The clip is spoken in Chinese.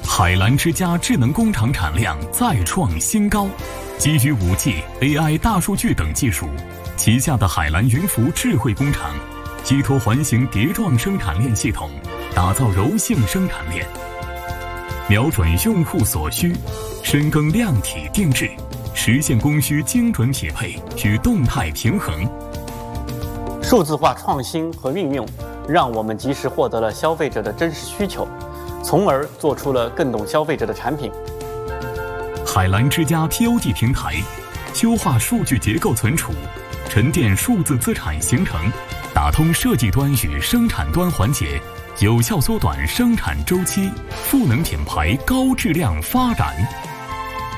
海澜之家智能工厂产量再创新高，基于 5G、AI、大数据等技术，旗下的海澜云浮智慧工厂，依托环形叠状生产链系统，打造柔性生产链，瞄准用户所需，深耕量体定制，实现供需精准匹配与动态平衡。 数字化创新和运用，让我们及时获得了消费者的真实需求，从而做出了更懂消费者的产品。 海澜之家 POD 平台，优化数据结构存储，沉淀数字资产形成，打通设计端与生产端环节，有效缩短生产周期，赋能品牌高质量发展。